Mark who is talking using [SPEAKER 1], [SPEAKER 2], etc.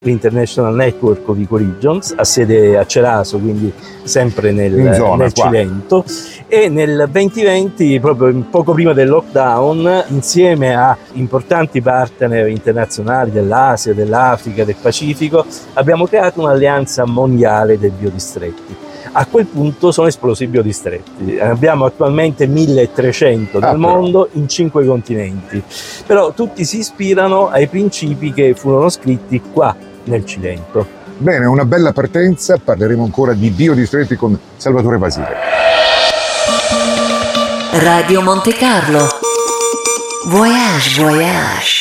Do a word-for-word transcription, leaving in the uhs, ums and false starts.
[SPEAKER 1] l'International Network of Ecoregions, ha sede a Ceraso, quindi sempre nel,
[SPEAKER 2] zona,
[SPEAKER 1] nel Cilento, e nel duemilaventi, proprio poco prima del lockdown, insieme a importanti partner internazionali dell'Asia, dell'Africa, del Pacifico, abbiamo creato un'alleanza mondiale dei biodistretti. A quel punto sono esplosi i biodistretti, abbiamo attualmente milletrecento nel
[SPEAKER 2] ah,
[SPEAKER 1] mondo in cinque continenti, però tutti si ispirano ai principi che furono scritti qua nel Cilento.
[SPEAKER 2] Bene, una bella partenza, parleremo ancora di biodistretti con Salvatore Basile.
[SPEAKER 3] Radio Monte Carlo. Voyage, voyage.